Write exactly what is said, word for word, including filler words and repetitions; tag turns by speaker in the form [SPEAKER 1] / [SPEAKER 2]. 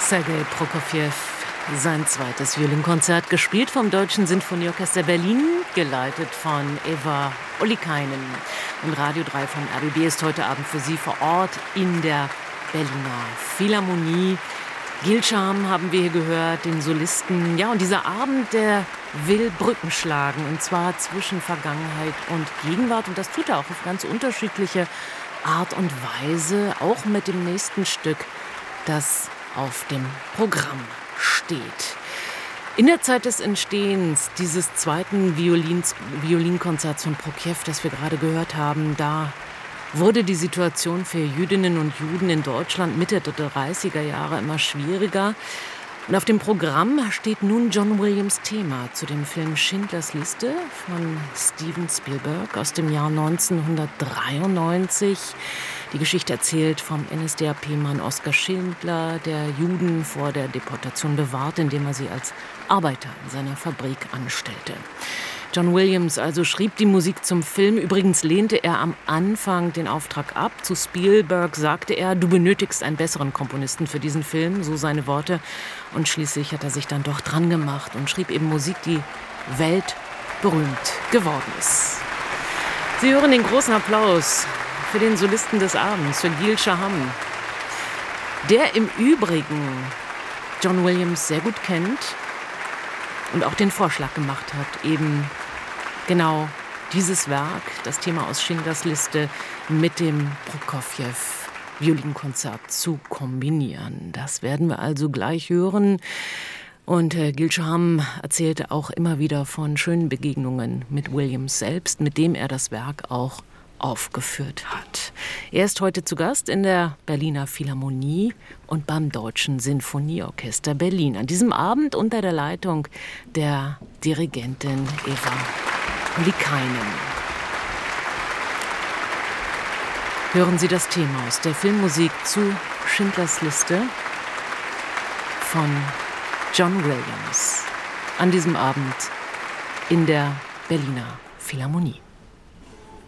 [SPEAKER 1] Sergei Prokofjew, sein zweites Violinkonzert, gespielt vom Deutschen Sinfonieorchester Berlin, geleitet von Eva Ollikainen. Und Radio drei vom R B B ist heute Abend für Sie vor Ort in der Berliner Philharmonie. Gilscham haben wir hier gehört, den Solisten. Ja, und dieser Abend, der will Brücken schlagen, und zwar zwischen Vergangenheit und Gegenwart. Und das tut er auch auf ganz unterschiedliche Art und Weise, auch mit dem nächsten Stück, das auf dem Programm steht. In der Zeit des Entstehens dieses zweiten Violins, Violinkonzerts von Prokofjew, das wir gerade gehört haben, da wurde die Situation für Jüdinnen und Juden in Deutschland Mitte der dreißiger Jahre immer schwieriger. Und auf dem Programm steht nun John Williams' Thema zu dem Film Schindlers Liste von Steven Spielberg aus dem Jahr neunzehnhundertdreiundneunzig. Die Geschichte erzählt vom N S D A P-Mann Oskar Schindler, der Juden vor der Deportation bewahrt, indem er sie als Arbeiter in seiner Fabrik anstellte. John Williams also schrieb die Musik zum Film. Übrigens lehnte er am Anfang den Auftrag ab. Zu Spielberg sagte er, du benötigst einen besseren Komponisten für diesen Film, so seine Worte. Und schließlich hat er sich dann doch dran gemacht und schrieb eben Musik, die weltberühmt geworden ist. Sie hören den großen Applaus für den Solisten des Abends, für Gilscham, der im Übrigen John Williams sehr gut kennt und auch den Vorschlag gemacht hat, eben genau dieses Werk, das Thema aus Schindlers Liste, mit dem Prokofjew-Violinkonzert zu kombinieren. Das werden wir also gleich hören. Und äh, Gilscham erzählte auch immer wieder von schönen Begegnungen mit Williams selbst, mit dem er das Werk auch aufgeführt hat. Er ist heute zu Gast in der Berliner Philharmonie und beim Deutschen Sinfonieorchester Berlin. An diesem Abend unter der Leitung der Dirigentin Eva Ollikainen. Hören Sie das Thema aus der Filmmusik zu Schindlers Liste von John Williams. An diesem Abend in der Berliner Philharmonie.